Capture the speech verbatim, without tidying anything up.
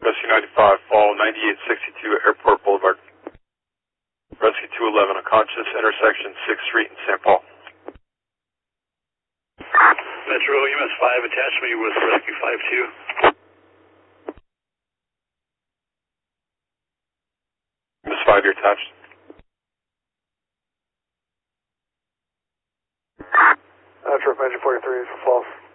Rescue ninety-five, fall ninety-eight sixty-two Airport Boulevard. Rescue two eleven, unconscious, intersection sixth Street in Saint Paul. Metro E M S five, attach me with Rescue five two. E M S five, you're attached. Metro engine forty-three for false.